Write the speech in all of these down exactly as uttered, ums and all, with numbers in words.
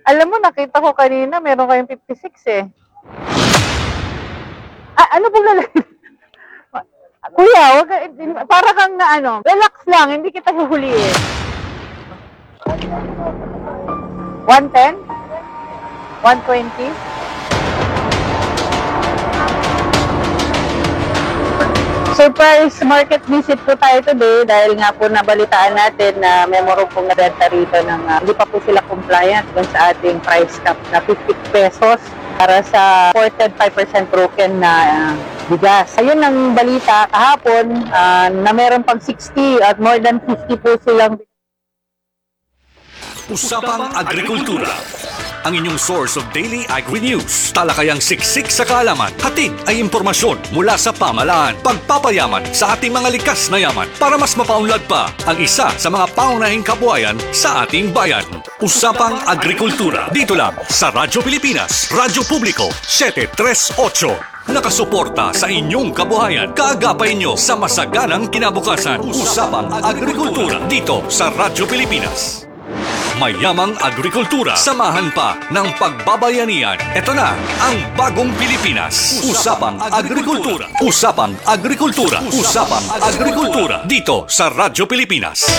Alam mo, nakita ko kanina, meron kayong fifty-six eh. Ah, ano pong lalaki? Kuya, wag, ka- para kang na ano, relax lang, hindi kita huhuliin. one ten? one twenty? Surprise market visit po tayo today dahil nga po nabalitaan natin na may morong pong nabenta rito ng uh, hindi pa po sila compliant dun sa ating price cap na fifty pesos para sa imported five percent broken na uh, bigas. Ayun ang balita kahapon uh, na meron pang sixty at more than fifty po silang. Usapang Agrikultura, ang inyong source of daily agri-news. Talakayang siksik sa kaalaman, hatid ay impormasyon mula sa pamahalaan. Pagpapayaman sa ating mga likas na yaman para mas mapaunlad pa ang isa sa mga paunahing kabuhayan sa ating bayan. Usapang Agrikultura, dito lang sa Radyo Pilipinas, Radyo Publiko, seven three eight. Nakasuporta sa inyong kabuhayan. Kaagapay nyo sa masaganang kinabukasan. Usapang Agrikultura, dito sa Radyo Pilipinas. Mayamang agrikultura, samahan pa ng pagbabayanihan. Ito na ang bagong Pilipinas. Usapang Agrikultura. Usapang Agrikultura. Usapang Agrikultura. Dito sa Radyo Pilipinas.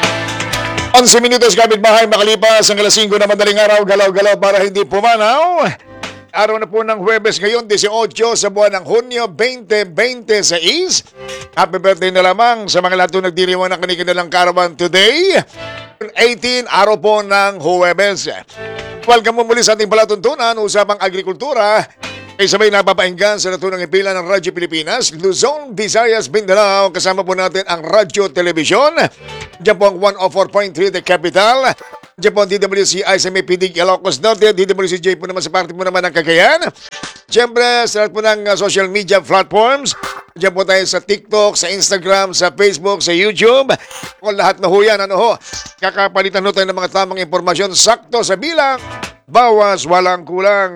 eleven minutos kapitbahay makalipas ang alas singko na madaling araw, galaw-galaw para hindi pumanaw. Araw na po ng Huwebes ngayon, eighteen sa buwan ng Hunyo twenty twenty-six. Happy birthday na lamang sa mga lahat nagdiriwang ng kanilang karawan today. eighteen, araw po ng Huwebes. Welcome mo muli sa ating palatuntunan, Usapang Agrikultura. Ay sabay napapainggan sa naturang ipila ng Radyo Pilipinas, Luzon, Visayas, Mindanao. Kasama po natin ang Radyo Telebisyon. Diyan po ang one oh four point three The Capital. Diyan po ang D W C I sa may P D Ilocos Norte. D W C J po naman sa parte po naman ng Cagayan. Siyempre, sa lahat po ng uh, social media platforms. Diyan po tayo sa TikTok, sa Instagram, sa Facebook, sa YouTube. Kung lahat na ho yan, ano ho, kakapalitan ho tayo ng mga tamang impormasyon sakto sa bilang, bawas walang kulang.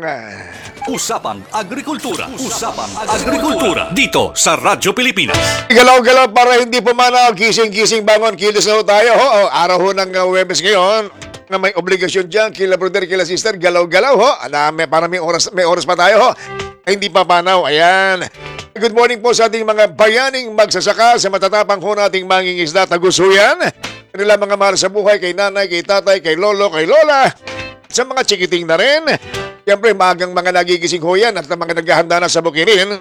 Usapang Agrikultura. Usapang Agrikultura. Dito sa Radyo Pilipinas. Galaw-galaw para hindi pumanaw, gising-gising bangon, kilos na ho tayo. Ho, oh, araw ho ng uh, Huwebes ngayon. Na may obligasyon dyan, kila brother, kila sister, galaw-galaw ho. Ana, may, para may oras, may oras pa tayo ho. Ay, hindi pa panaw. Ayan. Good morning po sa ating mga bayaning magsasaka, sa matatapang ho nating mangingisda tagusuyan. Kanila mga mahal sa buhay, kay nanay, kay tatay, kay lolo, kay lola. Sa mga chikiting na rin. Siyempre, magang mga nagigising ho yan at mga naghahanda na sa bukirin.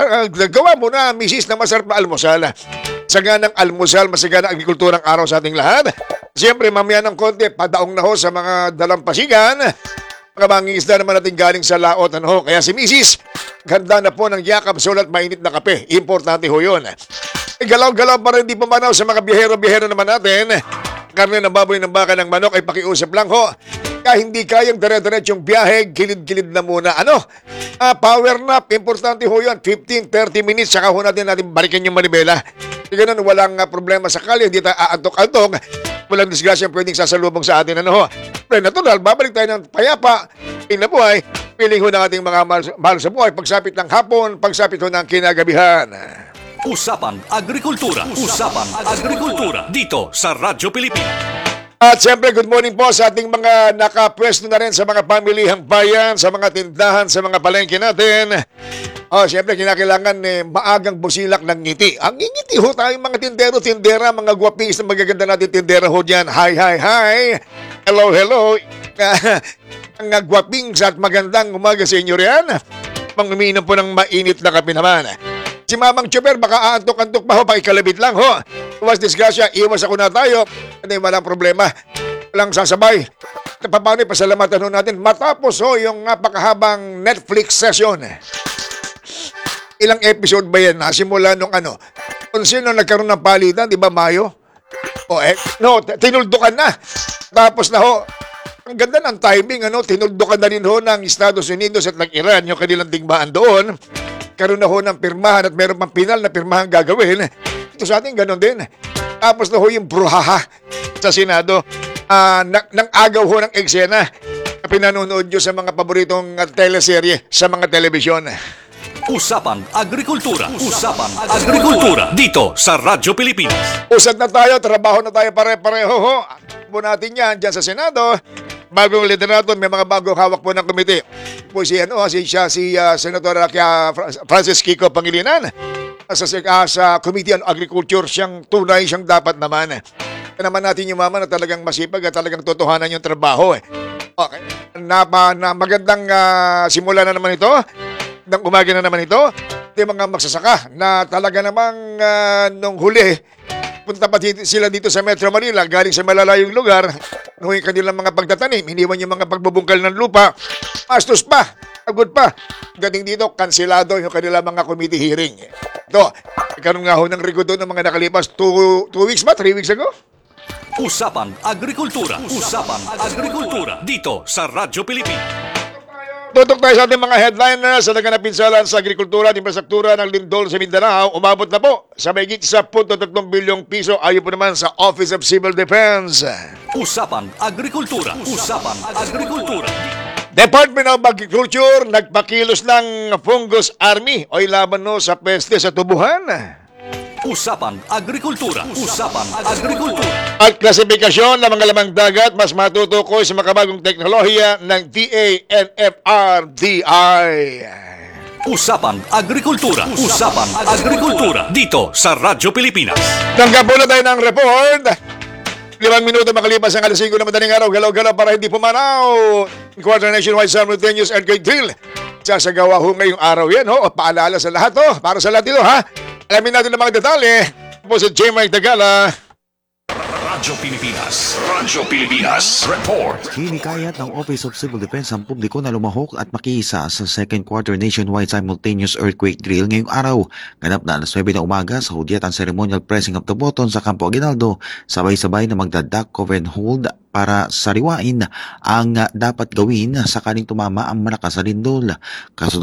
Gawa mo na, misis, na masarap na almusal. Saganang almusal, masaganang agrikulturang araw sa ating lahat. Siyempre, mamaya ng konti, padaong na ho sa mga dalampasigan. Mga mangingisda naman natin galing sa laot. Ano ho? Kaya si misis, ganda na po ng yakap, sulat, mainit na kape. Importante ho yun. E, galaw-galaw para hindi pumanaw sa mga biyahero-biyahero naman natin. Karne ng baboy ng baka ng manok ay pakiusap lang ho. Kaya hindi kayang dire-diretsong biyahe, gilid-gilid na muna. Ano? Ah, power nap. Importante ho yun. fifteen to thirty minutes. Saka ho natin natin balikan yung manibela. E, ganun, walang uh, problema sa kali. Hindi tayo aantok-antok. Walang disgrasya pwedeng sasalubong sa atin. Ano ho? Pero natural, babalik tayo ng payapa. Inabuhay. Piling ho ng ating mga mahal, mahal sa buhay. Pagsapit ng hapon, pagsapit ho ng kinagabihan. Usapang Agrikultura. Usapang Agrikultura. Dito sa Radyo Pilipinas. At siyempre, good morning po sa ating mga nakapwesto na rin sa mga pamilihang bayan, sa mga tindahan, sa mga palengke natin. Oh, siyempre, kinakailangan eh, maagang busilak ng ngiti. Ang ngiti ho tayong mga tindero, tindera, mga guwapis na magaganda natin tindera ho dyan. Hi, hi, hi. Hello, hello. Ang guwapings at magandang umaga sa inyo riyan. Panguminom po ng mainit na kape naman. Si Mamang Chopper, baka aantok-antok pa ho, pakikalabit lang ho. Iwas disgrasya, iwas ako na tayo. Hindi, walang problema. Walang sasabay. Paano pasalamatan ho natin? Matapos ho yung napakahabang Netflix session. Ilang episode ba yan? Nasimula nung ano? Kung sino nagkaroon ng palitan, di ba Mayo? O eh, no, tinuldukan na. Tapos na ho, ang ganda ng timing, ano? Tinuldukan na rin ho ng Estados Unidos at ng Iran, yung kanilang digmaan doon. Karoon na ho ng pirmahan at meron pang pinal na pirmahan gagawin. Ito sa atin, ganun din. Tapos na ho yung bruhaha sa Senado. Uh, nang, nang agaw ho ng eksena na pinanonood nyo sa mga paboritong uh, teleserye sa mga telebisyon. Usapang Agrikultura. Usapang Agrikultura. Dito sa Radyo Pilipinas. Usad na tayo, trabaho na tayo pare-pareho ho. Po natin yan dyan sa Senado. bagong liderato, may mga bagong hawak po ng komite. Po si ano, si siya si uh, Senator uh, Francis Kiko Pangilinan. Sa uh, sa Committee on Agriculture, siyang tunay, siyang dapat naman. Kaya naman natin yung mama na talagang masipag at talagang totohanan yung trabaho. Eh. Okay. Na, na magandang uh, simula na naman ito. Ng umaga na naman ito. Yung mga magsasaka na talaga namang uh, nung huli, punta pa dito, sila dito sa Metro Manila, galing sa malalayong lugar, nung yung kanilang mga pagtatanim, iniwan yung mga pagbubungkal ng lupa, mastos pa, agod pa. Gating dito, kansilado yung kanilang mga committee hearing. Ito, ikaroon nga ho ng record doon ng mga nakalipas two, two weeks ba? Three weeks ago? Usapang Agrikultura. Usapang Agrikultura. Dito sa Radyo Pilipinas. Tutok tayo sa ating mga headliners sa naganap pinsalan sa agrikultura at infrastruktura ng lindol sa Mindanao. Umabot na po sa mahigit sa zero point three bilyong piso ayon po naman sa Office of Civil Defense. Usapang Agrikultura. Usapang Agrikultura. Department of Agriculture nagpakilos ng Fungus Army o laban no sa peste sa tubuhan. Usapang Agrikultura. Usapang Agrikultura. At klasifikasyon ng mga lamang dagat mas matutukoy sa makabagong teknolohiya ng D A N F R D I. Usapang Agrikultura. Usapang Agrikultura. Dito sa Radyo Pilipinas. Tanggap po na tayo ng report. Limang minuto makalipas ang alas singko na madaling araw. Galaw-galaw para hindi pumanaw. Quarter Nationwide Simultaneous Earthquake Drill. Sasagawa ho ngayong araw yan. Ho. O, paalala sa lahat. Ho. Para sa lahat ito. Ha? Alamin natin ang mga detalye. Po si J. Mike Tagala. Radyo Pilipinas. Radyo Pilipinas. Report. Hinikayat ng Office of Civil Defense ang publiko na lumahok at makiisa sa second quarter nationwide simultaneous earthquake drill ngayong araw. Ganap na alas nuwebe na umaga sa hudyat ang ceremonial pressing of the button sa Campo Aguinaldo, sabay-sabay na magdadak, cover and hold para sariwain ang dapat gawin sakaling tumama ang malakas na lindol. Kasunod